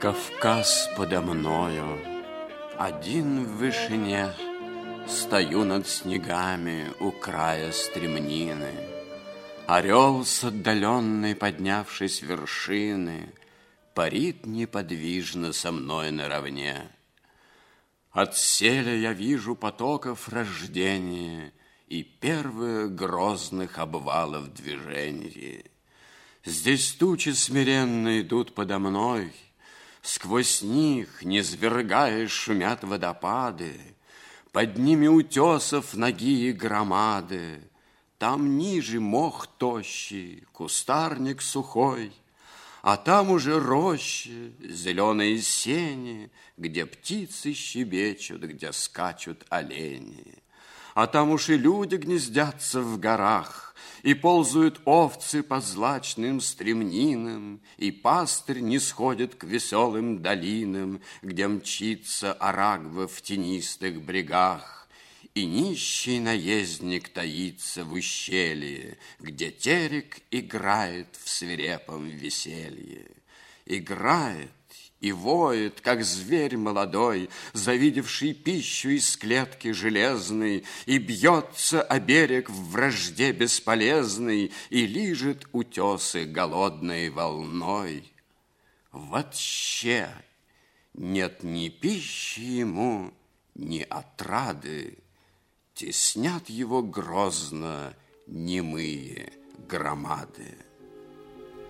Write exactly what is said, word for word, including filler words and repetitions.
Кавказ подо мною, один в вышине, стою над снегами у края стремнины. Орел с отдаленной, поднявшись вершины, парит неподвижно со мной наравне. От селя я вижу потоков рождения и первых грозных обвалов движения. Здесь тучи смиренно идут подо мной, сквозь них, низвергая, шумят водопады, под ними утесов ноги и громады. Там ниже мох тощий, кустарник сухой, а там уже рощи, зеленые сени, где птицы щебечут, где скачут олени. А там уж и люди гнездятся в горах, и ползают овцы по злачным стремнинам, и пастырь не сходит к веселым долинам, где мчится Арагва в тенистых брегах, и нищий наездник таится в ущелье, где терек играет в свирепом веселье. Играет и воет, как зверь молодой, завидевший пищу из клетки железной, и бьется о берег в вражде бесполезной, и лижет утесы голодной волной. Вообще нет ни пищи ему, ни отрады, теснят его грозно немые громады.